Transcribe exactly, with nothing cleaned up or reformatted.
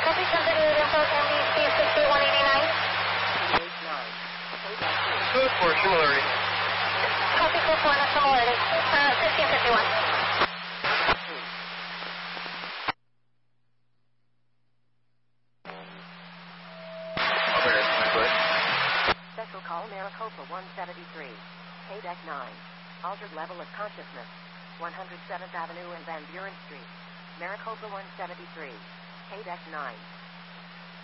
Copy, continuing report M D C sixty-one eighty-nine. Code for similarity. Copy, code for similarity. Uh, fifteen fifty-one. Special call Maricopa one seventy-three. K deck nine. Altered level of consciousness. one hundred seventh Avenue and Van Buren Street. Maricopa one seventy-three. K deck nine.